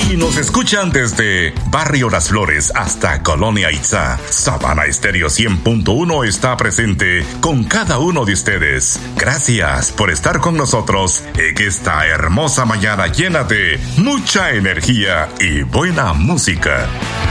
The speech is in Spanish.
y nos escuchan desde Barrio Las Flores hasta Colonia Itzá. Sabana Estéreo 100.1 está presente con cada uno de ustedes. Gracias por estar con nosotros en esta hermosa mañana llena de mucha energía y buena música.